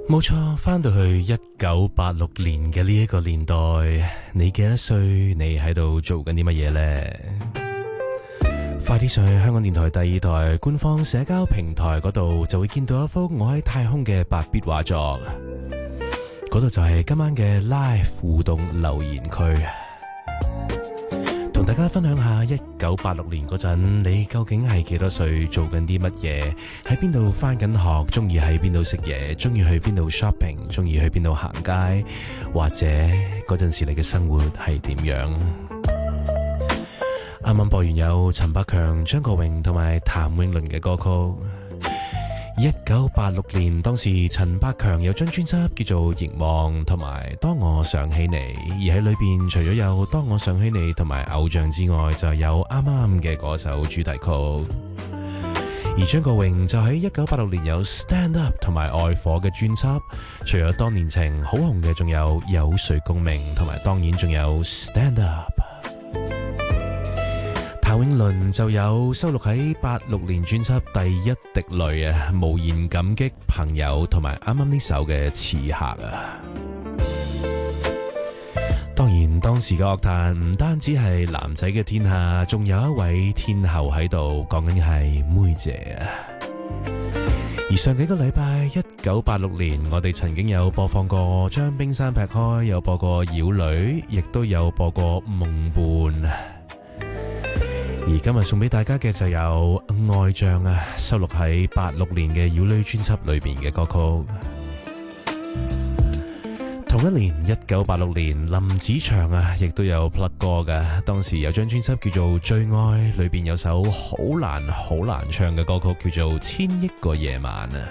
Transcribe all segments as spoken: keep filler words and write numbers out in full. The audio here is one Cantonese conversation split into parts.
冇錯，翻到去一九八六年嘅呢一個年代，你幾多歲？你喺度做緊啲乜嘢呢？快啲上去香港電台第二台官方社交平台嗰度，就會見到一幅我喺太空嘅白壁畫作。嗰度就係今晚嘅 Live 互動留言區，同大家分享下一九八六年嗰陣，你究竟係幾多歲，做緊啲乜嘢，喺邊度返緊學，中意喺邊度食嘢，中意去邊度 shopping， 中意去邊度行街，或者嗰陣時你嘅生活係點樣？啱啱播完有陳百強、張國榮同埋譚詠麟嘅歌曲。一九八六年，當時陳百強有張專輯叫做《凝望》同埋《當我想起你》，而喺裏邊除咗有《當我想起你》同埋偶像之外，就有啱啱嘅嗰首主題曲。而張國榮就喺一九八六年有《Stand Up》同埋《愛火》嘅專輯，除咗當年情好紅嘅，仲有《有誰共鳴》同埋當然仲有《Stand Up》。譚詠麟就有收錄喺八六年專輯《第一滴淚》啊，無言感激朋友，同埋啱啱呢首嘅《刺客》啊。當然當時嘅樂壇唔單止係男仔嘅天下，仲有一位天后喺度，講緊係妹姐啊。而上幾個禮拜，一九八六年，我哋曾經有播放過將冰山劈開，有播過妖女，亦都有播過夢伴。而今日送俾大家嘅就有愛將啊，收錄喺八六年嘅妖女專輯裏邊嘅歌曲。同一年一九八六年，林子祥啊，亦都有 plug 歌㗎。當時有張專輯叫做《最愛》，裏邊有首好難好難唱嘅歌曲叫做《千億個夜晚》啊。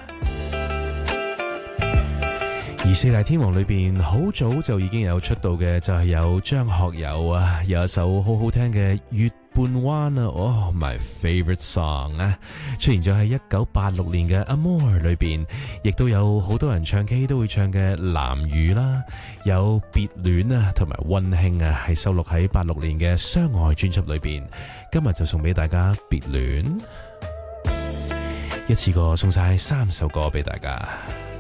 而四大天王裏邊好早就已經有出道嘅就係有張學友啊，有一首好好聽嘅《月半彎》啊，哦 my favorite song 啊，出現咗喺一九八六年嘅《Amour》裏邊，亦都有好多人唱 K 都會唱嘅《藍雨》啦，有別戀啊同埋溫馨啊，係收錄喺八六年嘅相愛專輯裏邊。今日就送俾大家別戀，一次過送晒三首歌俾大家。